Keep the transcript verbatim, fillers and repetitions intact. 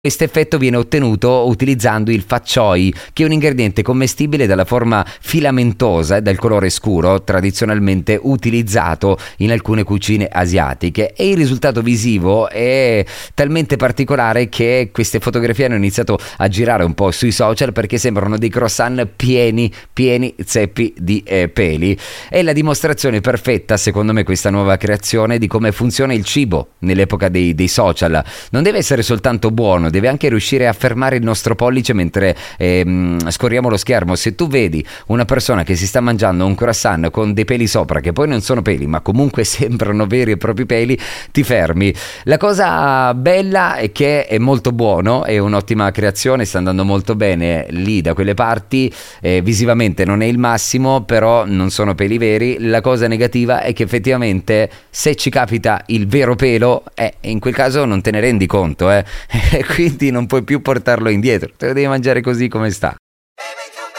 Questo effetto viene ottenuto utilizzando il fat choi, che è un ingrediente commestibile dalla forma filamentosa e dal colore scuro, tradizionalmente utilizzato in alcune cucine asiatiche. E il risultato visivo è talmente particolare che queste fotografie hanno iniziato a girare un po' sui social, perché sembrano dei croissant pieni, pieni zeppi di eh, peli. È la dimostrazione perfetta, secondo me, questa nuova creazione di come funziona il cibo nell'epoca dei, dei social. Non deve essere soltanto buono, deve anche riuscire a fermare il nostro pollice mentre ehm, scorriamo lo schermo. Se tu vedi una persona che si sta mangiando un croissant con dei peli sopra, che poi non sono peli ma comunque sembrano veri e propri peli, ti fermi. La cosa bella è che è molto buono, è un'ottima creazione, sta andando molto bene lì da quelle parti, eh, visivamente non è il massimo, però non sono peli veri. La cosa negativa è che effettivamente se ci capita il vero pelo, eh, in quel caso non te ne rendi conto, eh. Quindi non puoi più portarlo indietro, te lo devi mangiare così come sta.